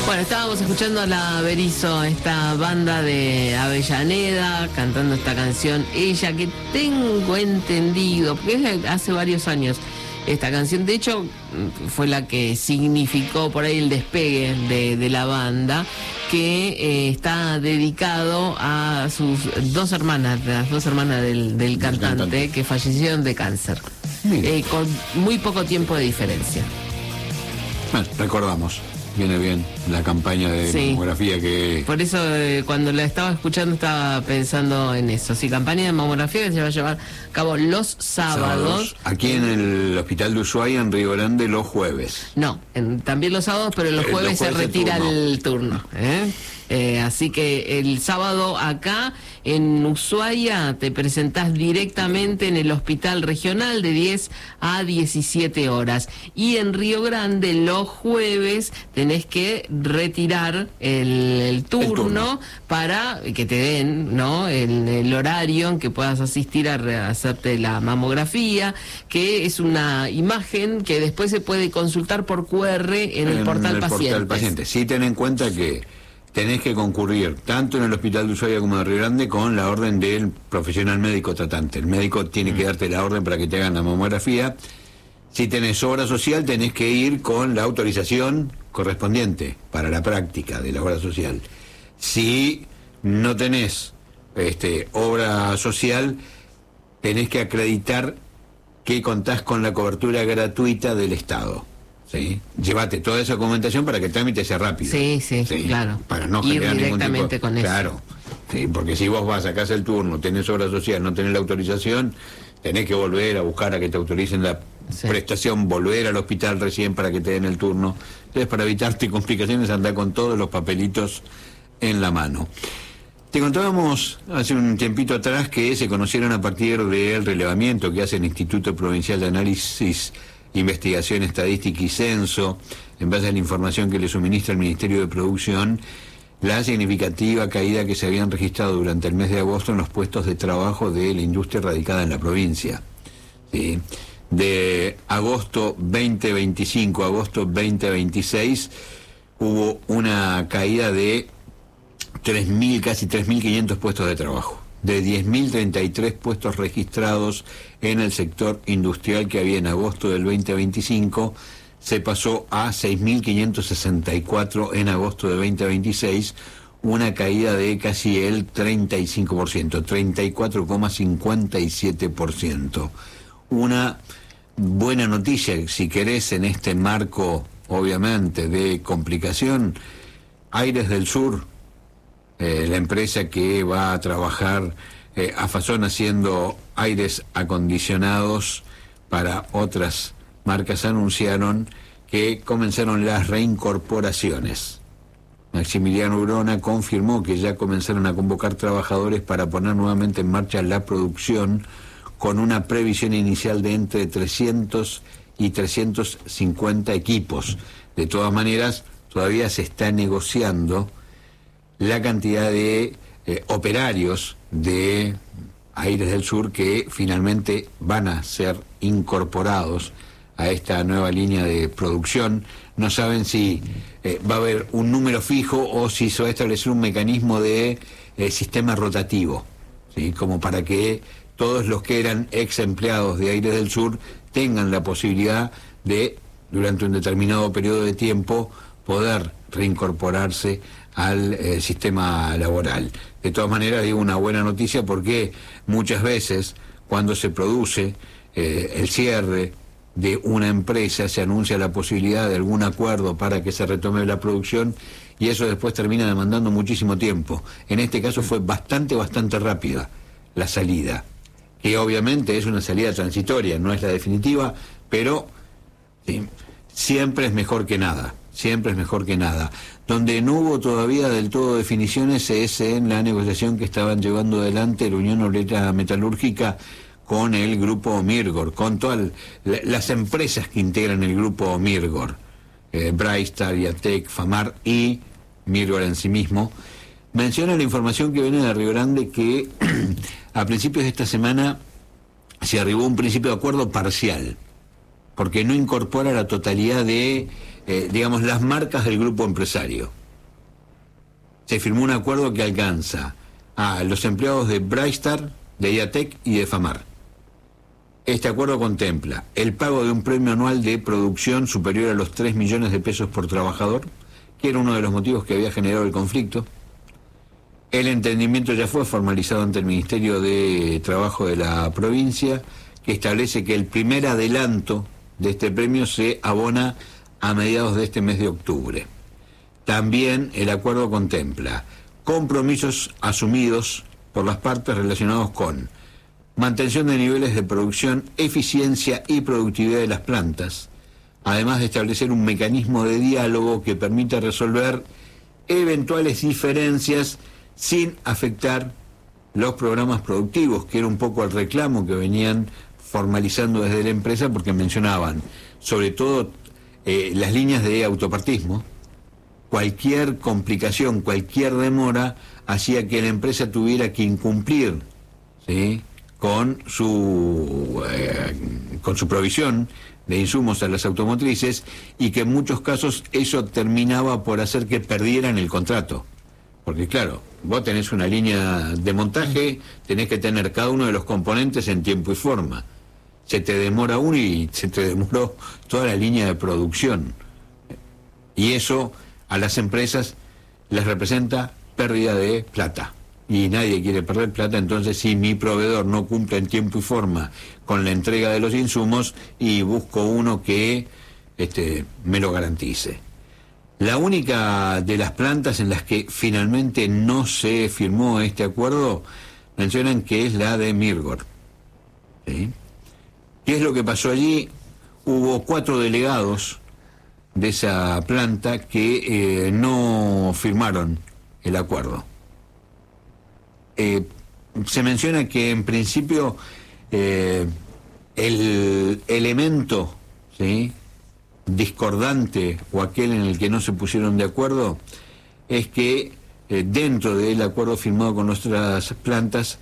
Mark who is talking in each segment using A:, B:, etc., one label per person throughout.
A: Bueno, estábamos escuchando a la Berizo, esta banda de Avellaneda, cantando esta canción, Ella, que tengo entendido, porque es hace varios años esta canción, de hecho fue la que significó por ahí el despegue de la banda, que está dedicado a sus dos hermanas, las dos hermanas del cantante, que fallecieron de cáncer, con muy poco tiempo de diferencia.
B: Bueno, recordamos. Viene bien la campaña de mamografía que...
A: Por eso cuando la estaba escuchando estaba pensando en eso. Sí, campaña de mamografía que se va a llevar a cabo los sábados.
B: Aquí en el Hospital de Ushuaia, en Río Grande, los jueves.
A: No, también los sábados, pero los jueves se retira el turno. Así que el sábado acá en Ushuaia te presentás directamente en el hospital regional de 10 a 17 horas. Y en Río Grande los jueves tenés que retirar el turno para que te den, ¿no?, el horario en que puedas asistir a hacerte la mamografía, que es una imagen que después se puede consultar por QR en el portal paciente.
B: Sí, ten en cuenta que tenés que concurrir tanto en el Hospital de Ushuaia como en Río Grande con la orden del profesional médico tratante. El médico tiene que darte la orden para que te hagan la mamografía. Si tenés obra social, tenés que ir con la autorización correspondiente para la práctica de la obra social. Si no tenés obra social, tenés que acreditar que contás con la cobertura gratuita del Estado. ¿Sí? Llévate toda esa documentación para que el trámite sea rápido.
A: Sí, claro.
B: Para no
A: ir
B: generar
A: directamente
B: ningún tipo...
A: con eso.
B: Claro, sí, porque si vos vas, sacás el turno, tenés obra social, no tenés la autorización, tenés que volver a buscar a que te autoricen la prestación, volver al hospital recién para que te den el turno. Entonces, para evitarte complicaciones, andá con todos los papelitos en la mano. Te contábamos hace un tiempito atrás que se conocieron a partir del relevamiento que hace el Instituto Provincial de Análisis, Investigación Estadística y Censo, en base a la información que le suministra el Ministerio de Producción, la significativa caída que se habían registrado durante el mes de agosto en los puestos de trabajo de la industria radicada en la provincia. ¿Sí? De agosto 2025 a agosto 2026 hubo una caída de 3.000, casi 3.500 puestos de trabajo. De 10.033 puestos registrados en el sector industrial que había en agosto del 2025, se pasó a 6.564 en agosto de 2026, una caída de casi el 35%, 34,57%. Una buena noticia, si querés, en este marco, obviamente, de complicación. Aires del Sur, la empresa que va a trabajar a Fasón haciendo aires acondicionados para otras marcas, anunciaron que comenzaron las reincorporaciones. Maximiliano Urona confirmó que ya comenzaron a convocar trabajadores para poner nuevamente en marcha la producción, con una previsión inicial de entre 300 y 350 equipos. De todas maneras, todavía se está negociando la cantidad de operarios de Aires del Sur que finalmente van a ser incorporados a esta nueva línea de producción. No saben si va a haber un número fijo o si se va a establecer un mecanismo de sistema rotativo, ¿sí? Como para que todos los que eran ex empleados de Aires del Sur tengan la posibilidad de, durante un determinado periodo de tiempo, poder reincorporarse al sistema laboral. De todas maneras, digo, una buena noticia, porque muchas veces cuando se produce el cierre de una empresa se anuncia la posibilidad de algún acuerdo para que se retome la producción, y eso después termina demandando muchísimo tiempo. En este caso fue bastante rápida la salida, que obviamente es una salida transitoria, no es la definitiva, pero sí, siempre es mejor que nada. Siempre es mejor que nada. Donde no hubo todavía del todo definiciones es en la negociación que estaban llevando adelante la Unión Obrera Metalúrgica con el grupo Mirgor, con todas las empresas que integran el grupo Mirgor, Brightstar, Iatec, Famar y Mirgor en sí mismo. Menciona la información que viene de Río Grande que a principios de esta semana se arribó a un principio de acuerdo parcial, porque no incorpora la totalidad de digamos, las marcas del grupo empresario. Se firmó un acuerdo que alcanza a los empleados de Brightstar, de IATEC y de FAMAR. Este acuerdo contempla el pago de un premio anual de producción superior a los 3 millones de pesos por trabajador, que era uno de los motivos que había generado el conflicto. El entendimiento ya fue formalizado ante el Ministerio de Trabajo de la provincia, que establece que el primer adelanto de este premio se abona a mediados de este mes de octubre. También el acuerdo contempla compromisos asumidos por las partes relacionados con mantención de niveles de producción, eficiencia y productividad de las plantas, además de establecer un mecanismo de diálogo que permita resolver eventuales diferencias sin afectar los programas productivos, que era un poco el reclamo que venían formalizando desde la empresa, porque mencionaban sobre todo las líneas de autopartismo. Cualquier complicación, cualquier demora hacía que la empresa tuviera que incumplir, ¿sí?, con su provisión de insumos a las automotrices, y que en muchos casos eso terminaba por hacer que perdieran el contrato. Porque claro, vos tenés una línea de montaje, tenés que tener cada uno de los componentes en tiempo y forma. Se te demora uno y se te demoró toda la línea de producción. Y eso a las empresas les representa pérdida de plata. Y nadie quiere perder plata, entonces si mi proveedor no cumple en tiempo y forma con la entrega de los insumos, y busco uno que me lo garantice. La única de las plantas en las que finalmente no se firmó este acuerdo, mencionan que es la de Mirgor. ¿Sí? ¿Qué es lo que pasó allí? Hubo 4 delegados de esa planta que no firmaron el acuerdo. Se menciona que en principio el elemento, ¿sí?, discordante, o aquel en el que no se pusieron de acuerdo, es que dentro del acuerdo firmado con nuestras plantas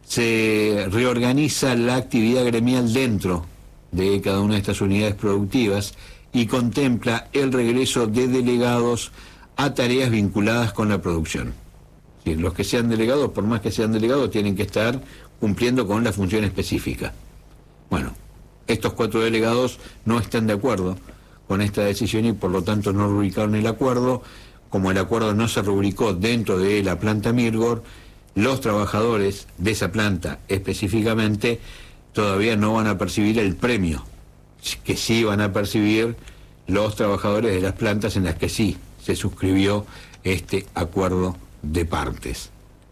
B: se reorganiza la actividad gremial dentro de cada una de estas unidades productivas y contempla el regreso de delegados a tareas vinculadas con la producción. Sí, los que sean delegados, por más que sean delegados, tienen que estar cumpliendo con la función específica. Bueno, estos 4 delegados no están de acuerdo con esta decisión y por lo tanto no rubricaron el acuerdo. Como el acuerdo no se rubricó dentro de la planta Mirgor, los trabajadores de esa planta específicamente todavía no van a percibir el premio que sí van a percibir los trabajadores de las plantas en las que sí se suscribió este acuerdo de partes.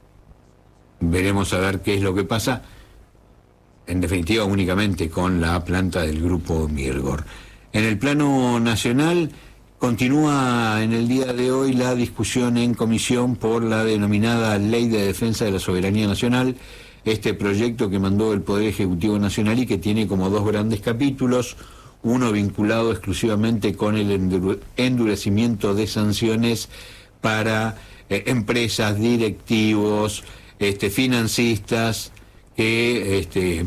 B: Veremos a ver qué es lo que pasa, en definitiva únicamente con la planta del grupo Mirgor. En el plano nacional continúa en el día de hoy la discusión en comisión por la denominada Ley de Defensa de la Soberanía Nacional, este proyecto que mandó el Poder Ejecutivo Nacional y que tiene como 2 grandes capítulos, uno vinculado exclusivamente con el endurecimiento de sanciones para empresas, directivos, financistas que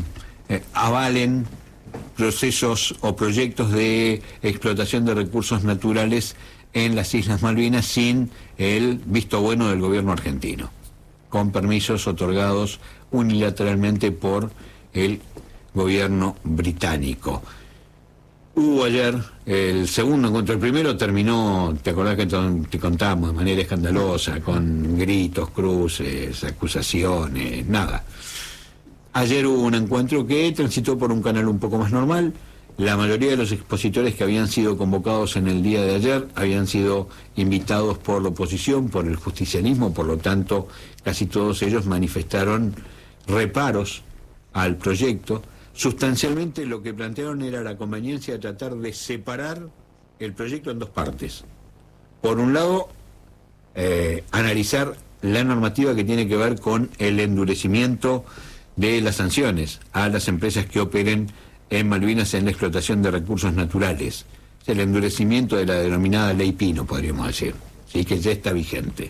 B: avalen procesos o proyectos de explotación de recursos naturales en las Islas Malvinas sin el visto bueno del gobierno argentino, con permisos otorgados unilateralmente por el gobierno británico. Hubo ayer el segundo encuentro. El primero terminó, te acordás que te contábamos, de manera escandalosa, con gritos, cruces, acusaciones, nada. Ayer hubo un encuentro que transitó por un canal un poco más normal. La mayoría de los expositores que habían sido convocados en el día de ayer habían sido invitados por la oposición, por el justicialismo, por lo tanto casi todos ellos manifestaron reparos al proyecto. Sustancialmente lo que plantearon era la conveniencia de tratar de separar el proyecto en 2 partes. Por un lado, analizar la normativa que tiene que ver con el endurecimiento de las sanciones a las empresas que operen en Malvinas en la explotación de recursos naturales. Es el endurecimiento de la denominada Ley Pino, podríamos decir, ¿sí?, que ya está vigente.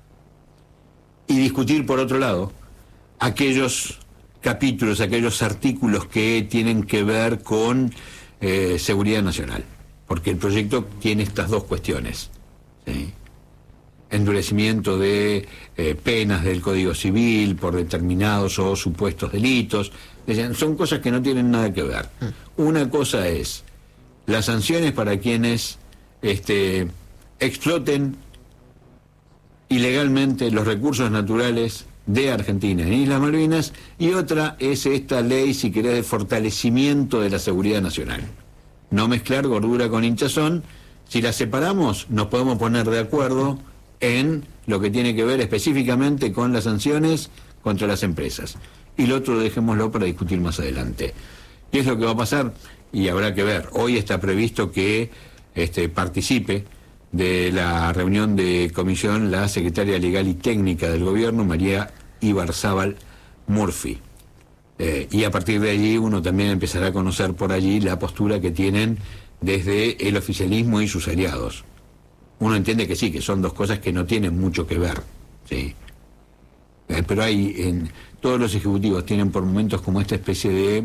B: Y discutir, por otro lado, aquellos capítulos, aquellos artículos que tienen que ver con seguridad nacional. porque el proyecto tiene estas dos cuestiones, ¿sí? Endurecimiento de penas del Código Civil por determinados o supuestos delitos. Son cosas que no tienen nada que ver. Una cosa es las sanciones para quienes exploten ilegalmente los recursos naturales de Argentina en Islas Malvinas, y otra es esta ley, si querés, de fortalecimiento de la seguridad nacional. No mezclar gordura con hinchazón. Si las separamos, nos podemos poner de acuerdo en lo que tiene que ver específicamente con las sanciones contra las empresas. Y lo otro dejémoslo para discutir más adelante. ¿Qué es lo que va a pasar? Y habrá que ver. Hoy está previsto que participe de la reunión de comisión la secretaria legal y técnica del gobierno, María Ibarzábal Murphy. Y a partir de allí uno también empezará a conocer por allí la postura que tienen desde el oficialismo y sus aliados. Uno entiende que sí, que son dos cosas que no tienen mucho que ver, ¿sí? Pero todos los ejecutivos tienen por momentos como esta especie de,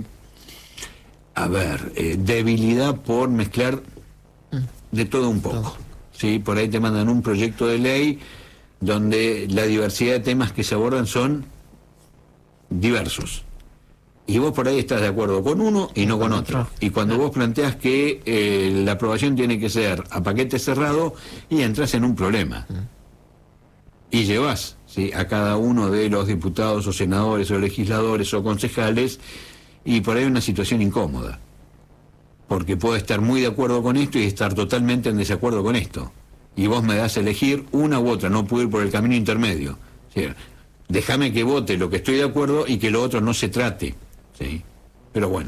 B: debilidad por mezclar de todo un poco, ¿sí? Por ahí te mandan un proyecto de ley donde la diversidad de temas que se abordan son diversos. Y vos por ahí estás de acuerdo con uno y no con otro. Y cuando vos planteás que la aprobación tiene que ser a paquete cerrado, y entras en un problema. Y llevás, ¿sí?, a cada uno de los diputados o senadores o legisladores o concejales, y por ahí una situación incómoda. Porque puedo estar muy de acuerdo con esto y estar totalmente en desacuerdo con esto. Y vos me das a elegir una u otra, no puedo ir por el camino intermedio. ¿Sí? Déjame que vote lo que estoy de acuerdo y que lo otro no se trate. ¿Sí? Pero bueno,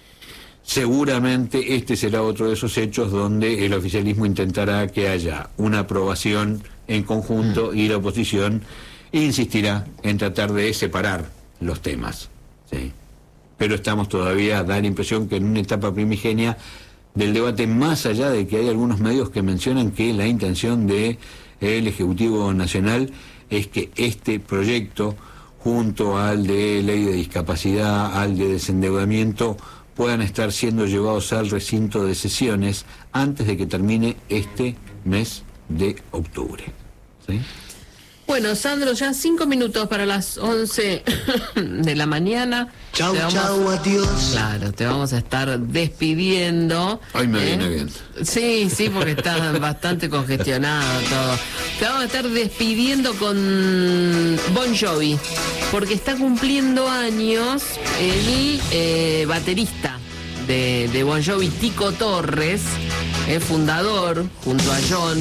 B: seguramente este será otro de esos hechos donde el oficialismo intentará que haya una aprobación en conjunto y la oposición insistirá en tratar de separar los temas, ¿sí? Pero estamos todavía, da la impresión que en una etapa primigenia del debate, más allá de que hay algunos medios que mencionan que la intención del Ejecutivo Nacional es que este proyecto, junto al de ley de discapacidad, al de desendeudamiento, puedan estar siendo llevados al recinto de sesiones antes de que termine este mes de octubre, ¿sí?
A: Bueno, Sandro, ya 5 minutos para las 11 de la mañana.
C: Chau, chau, adiós.
A: Claro, te vamos a estar despidiendo.
B: Hoy me viene bien.
A: Sí, porque está bastante congestionado todo. Te vamos a estar despidiendo con Bon Jovi, porque está cumpliendo años el baterista de Bon Jovi, Tico Torres, fundador, junto a John.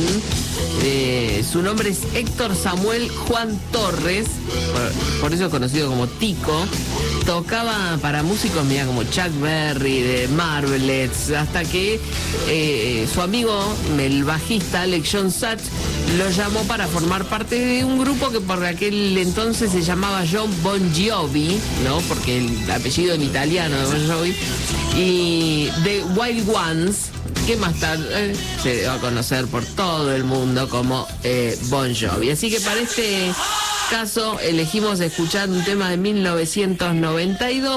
A: Su nombre es Héctor Samuel Juan Torres, por eso es conocido como Tico. Tocaba para músicos, mira, como Chuck Berry, de Marvelettes, hasta que su amigo, el bajista Alex John Such, lo llamó para formar parte de un grupo que por aquel entonces se llamaba John Bon Jovi, ¿no? Porque el apellido en italiano de Bon Jovi, y The Wild Ones, que más tarde se va a conocer por todo el mundo como Bon Jovi. Así que para este caso elegimos escuchar un tema de 1992